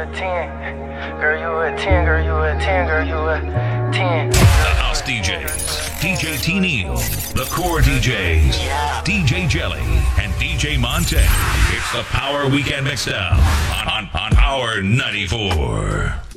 a 10. Girl, you a 10, girl, you a 10, girl, you a 10. The House DJs, DJ T. Neal, the Core DJs, DJ Jelly, and DJ Monte. It's the Power Weekend Mixdown on Power 94.